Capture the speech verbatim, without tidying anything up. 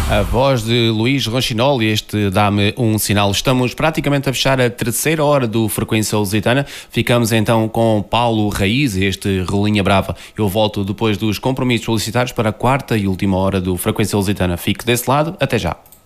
A voz de Luís Ronchinol, este dá-me um sinal. Estamos praticamente a fechar a terceira hora do Frequência Lusitana. Ficamos então com Paulo Raiz, este Rolinha Brava. Eu volto depois dos compromissos publicitários para a quarta e última hora do Frequência Lusitana. Fique desse lado, até já.